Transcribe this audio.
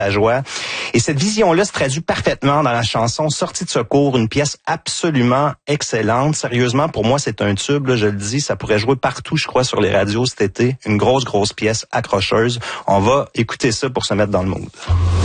la joie. Et cette vision-là se traduit parfaitement dans la chanson Sortie de secours, une pièce absolument excellente. Sérieusement, pour moi, c'est un tube, là, je le dis, ça pourrait jouer partout, je crois, sur les radios cet été. Une grosse pièce accrocheuse. On va écouter ça pour se mettre dans le mood.